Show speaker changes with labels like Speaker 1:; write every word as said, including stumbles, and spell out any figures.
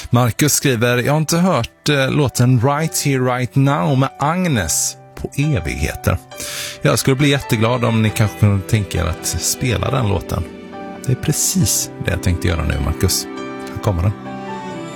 Speaker 1: Marcus skriver, jag har inte hört eh, låten Right Here Right Now med Agnes på evigheter. Jag skulle bli jätteglad om ni kanske kunde tänka er att spela den låten. Det är precis det jag tänkte göra nu, Marcus. Här kommer den.